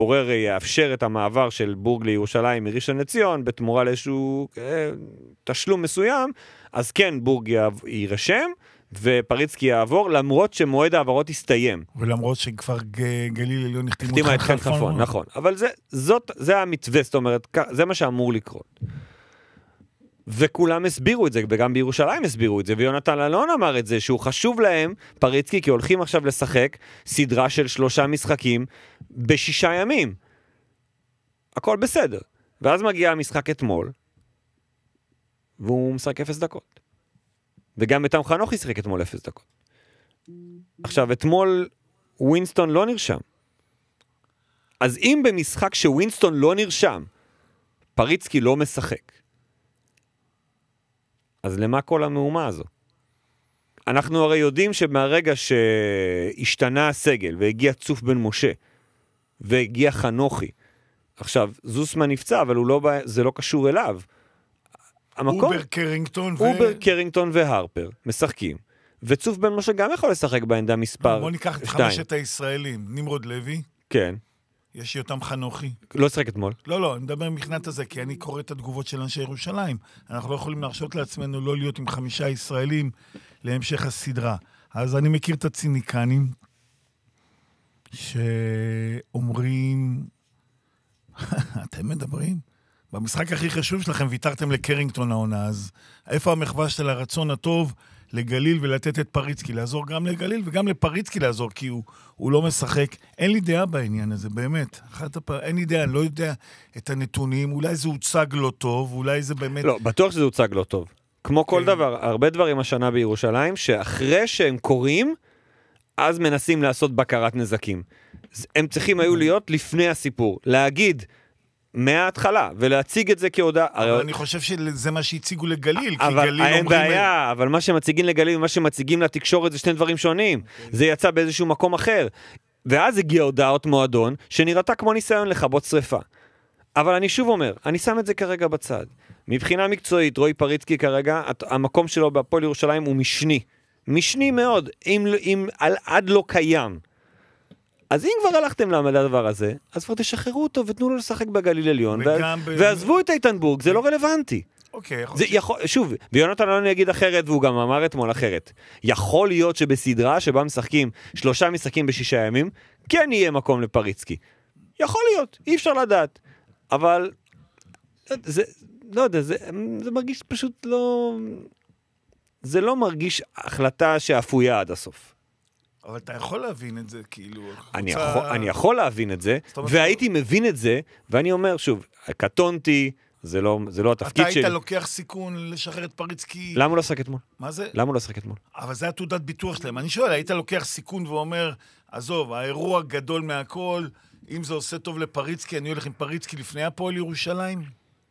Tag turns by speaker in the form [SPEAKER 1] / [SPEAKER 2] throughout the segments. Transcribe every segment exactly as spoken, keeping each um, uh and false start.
[SPEAKER 1] עורר יאפשר את המעבר של בורג לירושלים מראשון לציון, בתמורה לאיזשהו אה, תשלום מסוים, אז כן, בורג יירשם, ופריצקי יעבור, למרות שמועד העברות יסתיים.
[SPEAKER 2] ולמרות שכבר גליל עליון
[SPEAKER 1] נחתימה את חלפון, נכון. אבל זה, זאת, זה המתווה, זאת אומרת, זה מה שאמור לקרות. וכולם הסבירו את זה, וגם בירושלים הסבירו את זה, ויונתן אלון אמר את זה, שהוא חשוב להם, פריצקי, כי הולכים עכשיו לשחק סדרה של שלושה משחקים בשישה ימים. הכל בסדר. ואז מגיע המשחק אתמול, והוא משחק אפס דקות. וגם איתם חנוך ישחק אתמול אפס דקות. עכשיו, אתמול ווינסטון לא נרשם. אז אם במשחק שווינסטון לא נרשם, פריצקי לא משחק, אז למה כל המהומה הזו? אנחנו הרי יודעים שמהרגע שהשתנה הסגל, והגיע צוף בן משה, והגיע חנוכי, עכשיו, זוסמן נפצע, אבל הוא לא, זה לא קשור אליו. המקום,
[SPEAKER 2] אובר קרינגטון ו...
[SPEAKER 1] אובר קרינגטון והרפר משחקים, וצוף בן משה גם יכול לשחק בעמדה מספר
[SPEAKER 2] בוא ניקח את חמשת הישראלים, נמרוד לוי.
[SPEAKER 1] כן.
[SPEAKER 2] יש יותם חנוכי.
[SPEAKER 1] לא שחק אתמול.
[SPEAKER 2] לא, לא, אני מדבר מבחינת הזה, כי אני קורא את התגובות של אנשי ירושלים. אנחנו לא יכולים להרשות לעצמנו לא להיות עם חמישה ישראלים להמשך הסדרה. אז אני מכיר את הציניקנים שאומרים, אתם מדברים? במשחק הכי חשוב שלכם ויתרתם לקרינגטון העונה, אז איפה המחווה של הרצון הטוב לגליל ולתת את פריצקי, לעזור גם לגליל וגם לפריצקי לעזור, כי הוא, הוא לא משחק. אין לי דעה בעניין הזה, באמת. הפ... אין לי דעה, אני לא יודע את הנתונים, אולי זה הוצג לא טוב, אולי זה באמת...
[SPEAKER 1] לא, בטוח שזה הוצג לא טוב. כמו כל דבר, הרבה דברים השנה בירושלים, שאחרי שהם קוראים, אז מנסים לעשות בקרת נזקים. הם צריכים היו להיות לפני הסיפור, להגיד מההתחלה, ולהציג את זה כהודעה.
[SPEAKER 2] אבל אני חושב שזה מה שהציגו לגליל, כי
[SPEAKER 1] אבל
[SPEAKER 2] גליל
[SPEAKER 1] אין
[SPEAKER 2] אומרים...
[SPEAKER 1] בעיה, אבל מה שמציגים לגליל ומה שמציגים לתקשורת זה שני דברים שונים. זה יצא באיזשהו מקום אחר. ואז הגיע הודעות מועדון, שנראתה כמו ניסיון לכבות שריפה. אבל אני שוב אומר, אני שם את זה כרגע בצד. מבחינה מקצועית, רועי פריצקי כרגע, המקום שלו בהפועל ירושלים הוא משני. משני מאוד, אם, אם על, עד לא קיים. אז אם כבר הלכתם לדבר הזה, אז כבר תשחררו אותו ותנו לו לשחק בגליל עליון, ועזבו את איתנבורג, זה לא רלוונטי.
[SPEAKER 2] אוקיי,
[SPEAKER 1] יכול... שוב, ויונתן אלון יגיד אחרת, והוא גם אמר אתמול אחרת. יכול להיות שבסדרה שבה משחקים שלושה משחקים בשישה ימים, כן יהיה מקום לפריצקי. יכול להיות, אי אפשר לדעת. אבל, זה, לא יודע, זה, זה מרגיש פשוט לא... זה לא מרגיש החלטה שאפויה עד הסוף.
[SPEAKER 2] אבל אתה יכול להבין את זה, כאילו...
[SPEAKER 1] אני, חוצה... יכול, אני יכול להבין את זה, והייתי לא... מבין את זה, ואני אומר, שוב, קטונתי, זה לא, זה לא התפקיד שלי.
[SPEAKER 2] אתה היית לוקח סיכון לשחרר את פריצקי...
[SPEAKER 1] למה הוא לא שחק אתמול?
[SPEAKER 2] מה זה?
[SPEAKER 1] למה הוא לא שחק אתמול?
[SPEAKER 2] אבל זה התעודת ביטוח שלהם. אני שואל, היית לוקח סיכון ואומר, עזוב, האירוע גדול מהכל, אם זה עושה טוב לפריצקי, אני הולך עם פריצקי לפני הפועל ירושלים?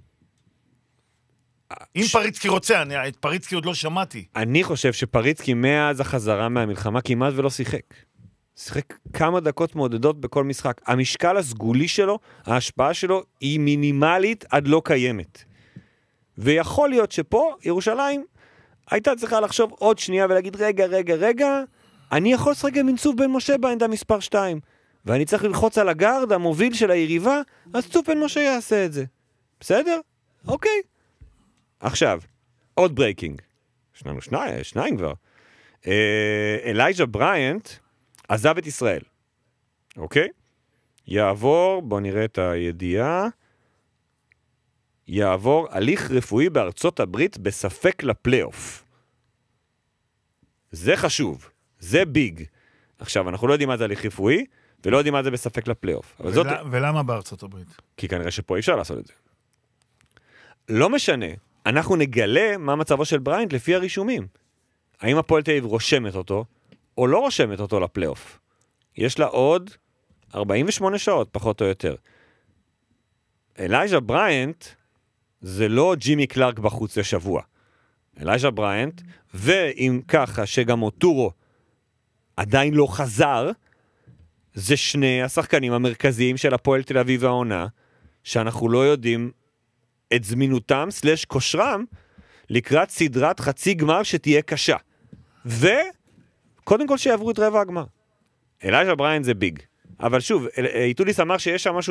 [SPEAKER 2] אם פריצקי רוצה, אני, את פריצקי עוד לא שמעתי.
[SPEAKER 1] אני חושב שפריצקי מאז החזרה מהמלחמה כמעט ולא שיחק. שיחק כמה דקות מעודדות בכל משחק. המשקל הסגולי שלו, ההשפעה שלו, היא מינימלית עד לא קיימת. ויכול להיות שפה, ירושלים, הייתה צריכה לחשוב עוד שנייה ולהגיד, רגע, רגע, רגע, אני יכול לשחק עם צוף בן משה בעמדה מספר שתיים, ואני צריך ללחוץ על הגארד, המוביל של היריבה, אז צוף בן משה יעשה את זה. בסדר? אוקיי. עכשיו, עוד ברייקינג. יש לנו שניים, שניים כבר. אלייג'ה בריינט עזב את ישראל. אוקיי? יעבור, בוא נראה את הידיעה, יעבור הליך רפואי בארצות הברית בספק לפלייאוף. זה חשוב. זה ביג. עכשיו, אנחנו לא יודעים מה זה הליך רפואי, ולא יודעים מה זה בספק לפלייאוף.
[SPEAKER 2] ול... זאת... ולמה בארצות הברית?
[SPEAKER 1] כי כנראה שפה אי אפשר לעשות את זה. לא משנה. אנחנו נגלה מה מצבו של בריינט לפי הרישומים. האם הפועל תל אביב רושמת אותו, או לא רושמת אותו לפלייאוף. יש לה עוד ארבעים ושמונה שעות, פחות או יותר. אלייג'ה בריינט, זה לא ג'ימי קלארק בחוץ לשבוע. אלייג'ה בריינט, ואם ככה שגם אוטורו עדיין לא חזר, זה שני השחקנים המרכזיים של הפועל תל אביב העונה, שאנחנו לא יודעים את זמינותם סלש כושרם לקראת סדרת חצי גמר שתהיה קשה. וקודם כל שיעברו את רבע הגמר. אלייג'ה בריינט זה ביג. אבל שוב, איתודיס אמר שיש שם משהו